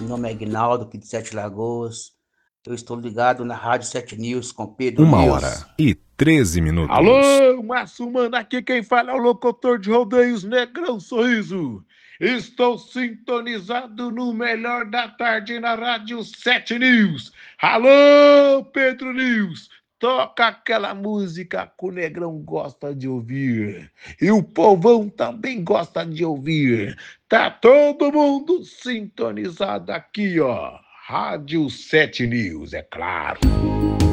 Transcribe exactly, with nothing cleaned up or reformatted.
nome é Aguinaldo, aqui de Sete Lagoas. Eu estou ligado na Rádio Sete News com Pedro Uma News. hora e treze minutos. Alô, Márcio Mano, aqui quem fala é o locutor de rodeios Negrão Sorriso. Estou sintonizado no melhor da tarde na Rádio Sete News. Alô, Pedro News, toca aquela música que o Negrão gosta de ouvir. E o povão também gosta de ouvir. Tá todo mundo sintonizado aqui, ó. Rádio Sete News, é claro.